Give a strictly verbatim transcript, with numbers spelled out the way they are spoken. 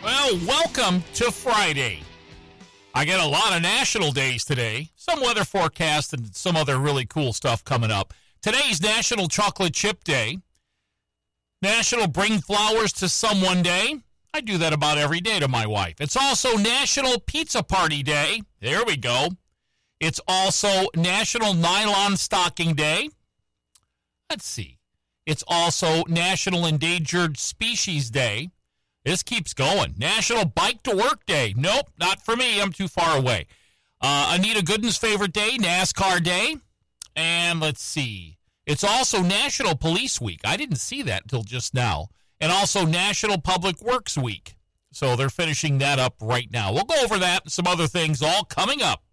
Well, welcome to Friday. I get a lot of national days today, some weather forecast and some other really cool stuff coming up. Today's National Chocolate Chip Day, National Bring Flowers to Someone Day. I do that about every day to my wife. It's also National Pizza Party Day. There we go. It's also National Nylon Stocking Day. Let's see. It's also National Endangered Species Day. This keeps going. National Bike to Work Day. Nope, not for me. I'm too far away. Uh, Anita Gooden's favorite day, NASCAR Day. And let's see. It's also National Police Week. I didn't see that until just now. And also National Public Works Week. So they're finishing that up right now. We'll go over that and some other things all coming up